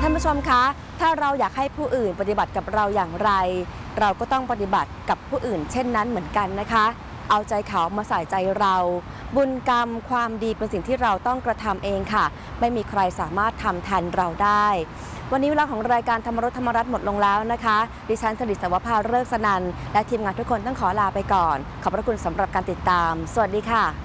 ท่านผู้ชมคะ ถ้าเราอยากให้ผู้อื่นปฏิบัติกับเราอย่างไร เราก็ต้องปฏิบัติกับผู้อื่นเช่นนั้นเหมือนกันนะคะ เอาใจเขามาใส่ใจเรา บุญกรรมความดีเป็นสิ่งที่เราต้องกระทำเองค่ะ ไม่มีใครสามารถทำแทนเราได้ วันนี้เวลาของรายการธรรมรสธรรมรัตน์หมดลงแล้วนะคะ ดิฉันสริศวภา ฤกษ์สนันท์และทีมงานทุกคนต้องขอลาไปก่อน ขอบพระคุณสำหรับการติดตาม สวัสดีค่ะ